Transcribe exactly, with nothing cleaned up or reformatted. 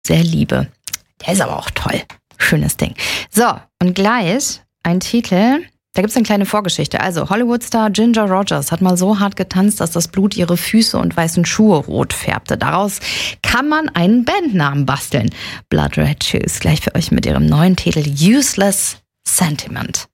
sehr liebe. Der ist aber auch toll. Schönes Ding. So, und gleich ein Titel, da gibt es eine kleine Vorgeschichte. Also, Hollywood-Star Ginger Rogers hat mal so hart getanzt, dass das Blut ihre Füße und weißen Schuhe rot färbte. Daraus kann man einen Bandnamen basteln. Blood Red Shoes, gleich für euch mit ihrem neuen Titel Useless Sentiment.